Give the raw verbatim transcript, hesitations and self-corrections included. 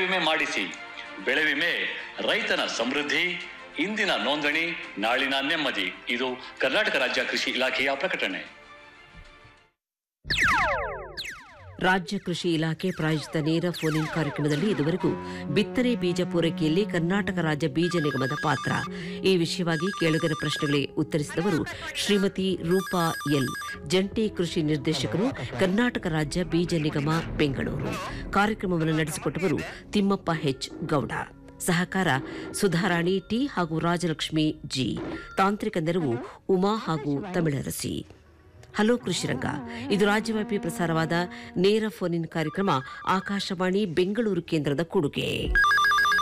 ವಿಮೆ ಮಾಡಿಸಿ. ಬೆಳೆ ವಿಮೆ ರೈತನ ಸಮೃದ್ಧಿ, ಇಂದಿನ ನೋಂದಣಿ ನಾಳಿನ ನೆಮ್ಮದಿ. ಇದು ಕರ್ನಾಟಕ ರಾಜ್ಯ ಕೃಷಿ ಇಲಾಖೆಯ ಪ್ರಕಟಣೆ. ರಾಜ್ಯ ಕೃಷಿ ಇಲಾಖೆ ಪ್ರಾಯೋಜಿತ ನೇರ ಫೋನ್ ಇನ್ ಕಾರ್ಯಕ್ರಮದಲ್ಲಿ ಇದುವರೆಗೂ ಬಿತ್ತನೆ ಬೀಜ ಪೂರೈಕೆಯಲ್ಲಿ ಕರ್ನಾಟಕ ರಾಜ್ಯ ಬೀಜ ನಿಗಮದ ಪಾತ್ರ ಈ ವಿಷಯವಾಗಿ ಕೇಳುಗರ ಪ್ರಶ್ನೆಗಳಿಗೆ ಉತ್ತರಿಸಿದವರು ಶ್ರೀಮತಿ ರೂಪಾ ಎಲ್, ಜಂಟಿ ಕೃಷಿ ನಿರ್ದೇಶಕರು, ಕರ್ನಾಟಕ ರಾಜ್ಯ ಬೀಜ ನಿಗಮ, ಬೆಂಗಳೂರು. ಕಾರ್ಯಕ್ರಮವನ್ನು ನಡೆಸಿಕೊಟ್ಟವರು ತಿಮ್ಮಪ್ಪ ಹೆಚ್ ಗೌಡ. ಸಹಕಾರ ಸುಧಾರಾಣಿ ಟಿ ಹಾಗೂ ರಾಜಲಕ್ಷ್ಮಿ ಜಿ. ತಾಂತ್ರಿಕ ನೆರವು ಉಮಾ ಹಾಗೂ ತಮಿಳರಸಿ. ಹಲೋ ಕೃಷಿರಂಗ ಇದು ರಾಜ್ಯವ್ಯಾಪಿ ಪ್ರಸಾರವಾದ ನೇರ ಫೋನ್ ಇನ್ ಕಾರ್ಯಕ್ರಮ. ಆಕಾಶವಾಣಿ ಬೆಂಗಳೂರು ಕೇಂದ್ರದ ಕೊಡುಗೆ.